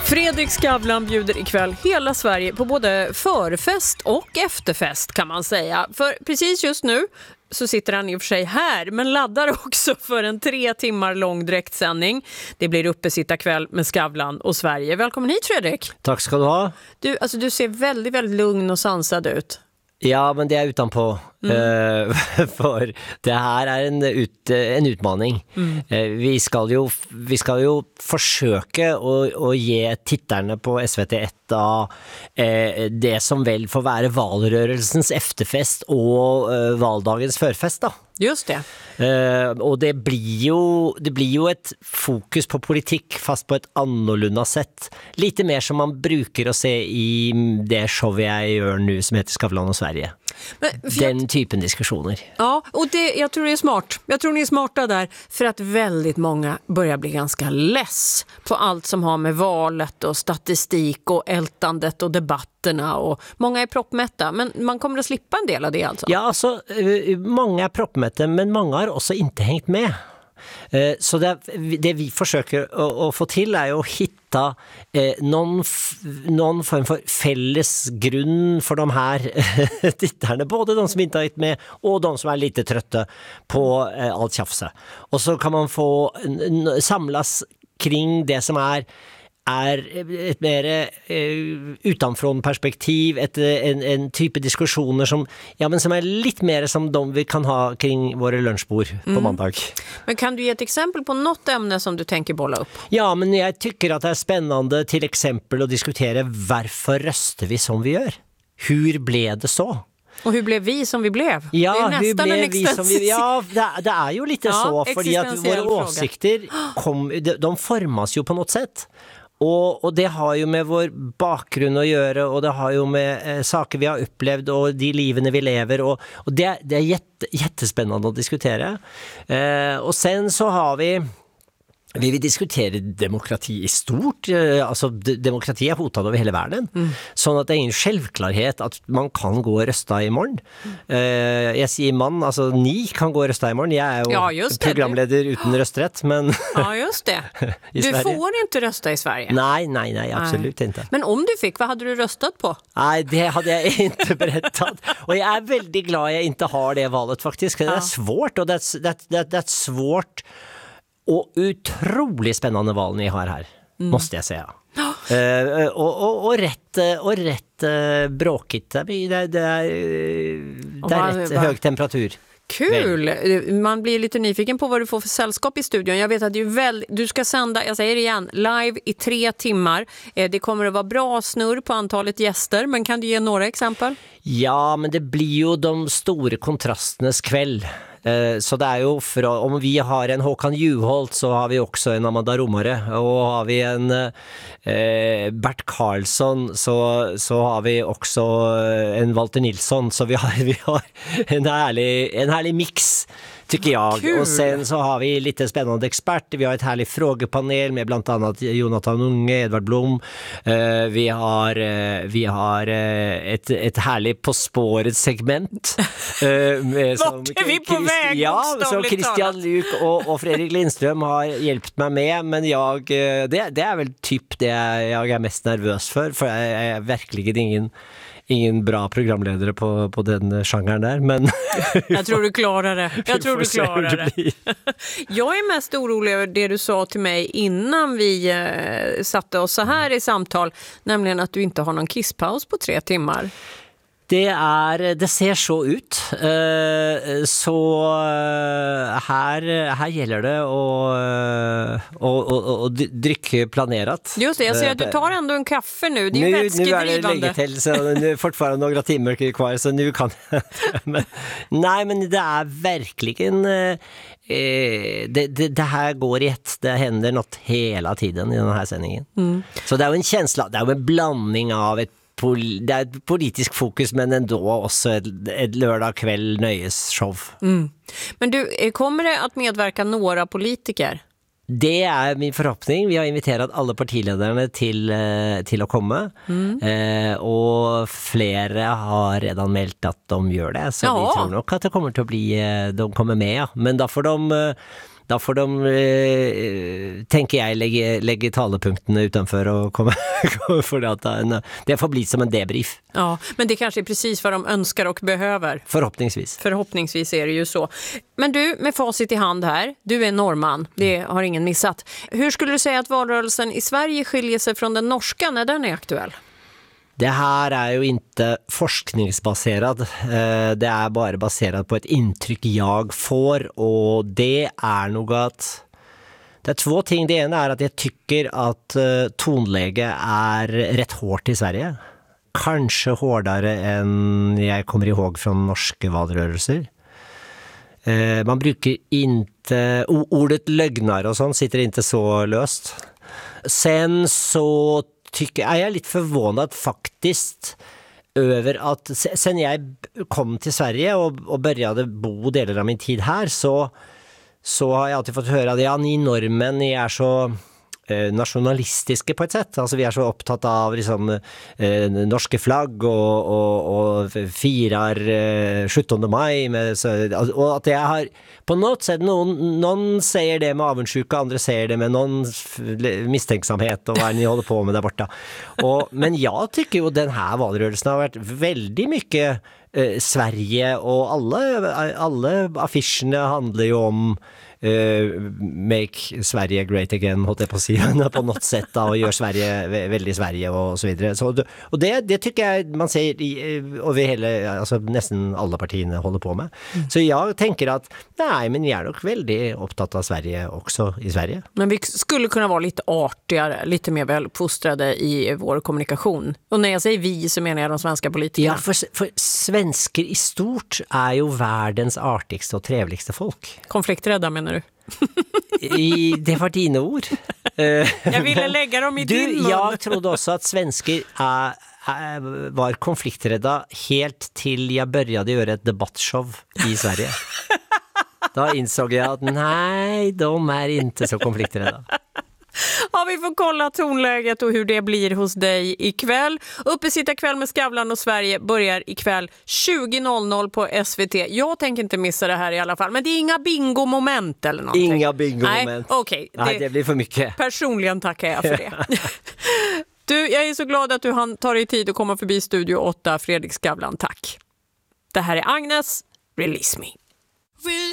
Fredrik Skavlan bjuder ikväll hela Sverige på både förfest och efterfest kan man säga. För precis just nu så sitter han i och för sig här men laddar också för en 3 timmar lång direktsändning. Det blir uppesittarkväll med Skavlan och Sverige. Välkommen hit Fredrik. Tack ska du ha. Du ser väldigt, väldigt lugn och sansad ut. Ja, men det är utanpå. För det här är en utmaning. Vi ska ju försöka och ge tittarna på SVT1 det som väl får vara valrörelsens efterfest och valdagens förfest då. Just det. Och det blir ju ett fokus på politik fast på ett annorlunda sätt. Lite mer som man brukar att se i det show jag gör nu som heter Skavlan och Sverige. Den typen diskussioner. Ja, och jag tror det är smart. Jag tror ni är smarta där för att väldigt många börjar bli ganska less på allt som har med valet och statistik och ältandet och debatterna och många är proppmätta, men man kommer att slippa en del av det alltså. Ja, alltså många är proppmätta men många har också inte hängt med. Så det vi försöker att få till är att hitta någon form för fälles grund för de här tittarna, både de som inte har hängt med och de som är lite trötta på allt tjafset. Och så kan man få samlas kring det som är ett mer utanfrån perspektiv, en typ av diskussioner som är lite mer som de vi kan ha kring våra lunchbord på måndag. Men kan du ge ett exempel på något ämne som du tänker bolla upp? Ja, men jag tycker att det är spännande till exempel att diskutera varför röstar vi som vi gör? Hur blev det så? Och hur blev vi som vi blev? Ja, det är hur nästan blev en vi som vi... Ja, det är ju lite så, för att våra åsikter de formas ju på något sätt. Och det har ju med vår bakgrund att göra och det har ju med saker vi har upplevt och de liven vi lever och det är jättespännande att diskutera. Och sen så har vi vill diskutera demokrati i stort. Alltså demokrati är hotad över hela världen. Så att det är en självklarhet att man kan gå och rösta imorgon. Jag säger man, alltså ni kan gå och rösta imorgon. Jag är ju programledare utan rösträtt. Men ja, just det. Du får inte rösta i Sverige. Nej, absolut inte. Men om du fick, vad hade du röstat på? Nej, det hade jag inte berättat. Och jag är väldigt glad att jag inte har det valet faktiskt. Det är svårt och det är svårt och otroligt spännande val ni har här, måste jag säga. Och rätt bråkigt. Det är rätt hög temperatur. Kul! Man blir lite nyfiken på vad du får för sällskap i studion. Jag vet att du ska sända, jag säger det igen, live i 3 timmar. Det kommer att vara bra snurr på antalet gäster, men kan du ge några exempel? Ja, men det blir ju de stora kontrasternas kväll. Så det är ju om vi har en Håkan Juholt så har vi också en Amanda Romare och har vi en Bert Karlsson så har vi också en Walter Nilsson, så vi har en härlig mix tycker jag. Kul. Och sen så har vi lite spännande experter. Vi har ett härligt frågepanel med bland annat Jonathan Unge, Edvard Blom. Vi har ett härligt På spåret segment. Vart är vi på väg? Ja, så Christian Luuk och Fredrik Lindström har hjälpt mig med, men det är väl typ det jag är mest nervös för jag är verkligen ingen bra programledare på den genren där, men jag tror du klarar det. Jag är mest orolig över det du sa till mig innan vi satte oss så här i samtal, nämligen att du inte har någon kisspaus på 3 timmar. Det ser så ut. Så här gäller det att dricka planerat. Just det, jag ser att du tar ändå en kaffe nu. Det är ju vätskedrivande. Nu är det länge till, så nu är fortfarande några timmar kvar, så nu kan men det är verkligen det här går i ett. Det händer något hela tiden i den här sändningen. Så det är en känsla, det är en blandning av det är ett politisk fokus, men ändå också ett lördagkväll nöjesshow. Men du, kommer det att medverka några politiker? Det är min förhoppning. Vi har inviterat alla partiledarna till att komma. Och flera har redan meldt att de gör det. Så vi tror nog att det kommer att bli, de kommer med. Men då får Da får de, tenker jeg, legge talepunktene utenfor og komme for det får bli som en debrief. Ja, men det kanske är precis vad de önskar och behöver. Förhoppningsvis är det ju så. Men du, med facit i hand här, du är norrman, det har ingen missat. Hur skulle du säga att valrörelsen i Sverige skiljer sig från den norska när den är aktuell? Det här är ju inte forskningsbaserat. Det är bara baserat på ett intryck jag får, och det är nog att det är två ting. Det ena är att jag tycker att tonläge är rätt hårt i Sverige. Kanske hårdare än jag kommer ihåg från norska valrörelser. Man brukar inte, ordet lögnar och sånt sitter inte så löst. Sen så är jag lite förvånad faktiskt över att sen jag kom till Sverige och började bo delar av min tid här, så har jag alltid fått höra det, ja, ni norrmän, ni är så nationalistiska på ett sätt. Alltså vi är så upptatt av liksom norske flagg och firar 17 maj med, och att jag har på något sätt någon säger det med avundsjuka, andra säger det med någon misstänksamhet och vad ni håller på med där borta. Men jag tycker ju den här valrörelsen har varit väldigt mycket Sverige, och alla affischerna handlar ju om make Sverige great again, håller jag på att säga, på något sätt då, och gör Sverige väldigt Sverige och så vidare. Så, och det tycker jag man ser över hela, alltså nästan alla partierna håller på med. Så jag tänker att nej, men jag är nog väldigt upptatt av Sverige också i Sverige. Men vi skulle kunna vara lite artigare, lite mer väluppfostrade i vår kommunikation. Och när jag säger vi så menar jag de svenska politikerna. Ja, för svenskar i stort är ju världens artigste och trevligaste folk. Konflikträdda menar du? Det var dina ord. Jag ville lägga dem i din mun. Jag trodde också att svenskar var konflikträdda helt till jag började göra ett debattshow i Sverige. Då insåg jag att nej, de är inte så konflikträdda. Ja, vi får kolla tonläget och hur det blir hos dig ikväll. Uppesittarkväll med Skavlan och Sverige börjar ikväll 20.00 på SVT. Jag tänker inte missa det här i alla fall. Men det är inga bingomoment eller någonting. Inga bingomoment. Okej. Nej, det blir för mycket. Personligen tackar jag för det. Du, jag är så glad att du tar dig tid att komma förbi Studio 8, Fredrik Skavlan. Tack. Det här är Agnes, Release Me.